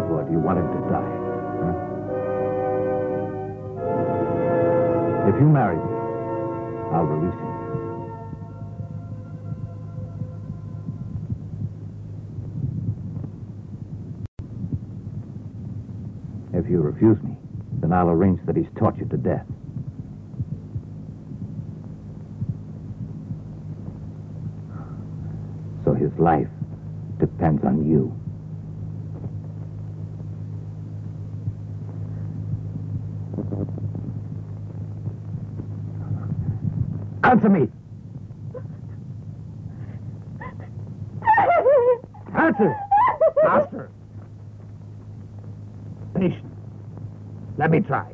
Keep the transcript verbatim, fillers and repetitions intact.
live, or do you want him to die? Huh? If you marry me, I'll release him. If you refuse me, then I'll arrange that he's tortured to death. So his life depends on you. Answer me! Answer! Master. Patient. Let me try.